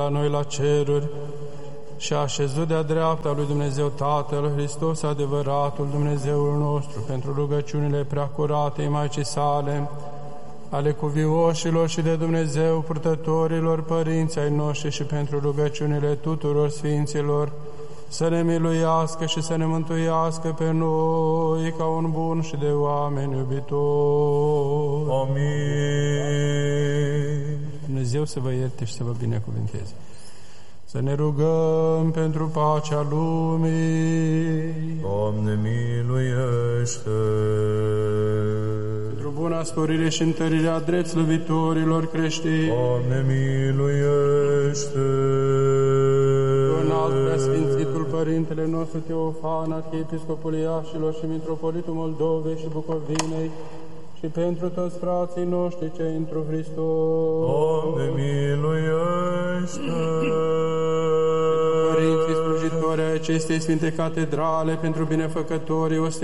la noi la ceruri și așezut de-a dreapta lui Dumnezeu Tatăl, Hristos adevăratul Dumnezeul nostru, pentru rugăciunile preacuratei Maicii sale, ale cuvioșilor și de Dumnezeu purtătorilor părinți ai noștri și pentru rugăciunile tuturor sfinților, să ne miluiască și să ne mântuiască pe noi ca un bun și de oameni iubitori. Amin. Dumnezeu să vă ierte și să vă binecuvânteze. Să ne rugăm pentru pacea lumii. Doamne, miluiește! Pentru buna sporire și întărirea drept slăvitorilor creștini. Doamne, miluiește! Înalt preasfințitul Părintele nostru Teofan, arhiepiscopul Iașilor și mitropolitul Moldovei și Bucovinei, și pentru toți frații noștri cei întru Hristos. Doamne, miluiește! Părinții slujitori ai acestei sfinte catedrale, pentru binefăcătorii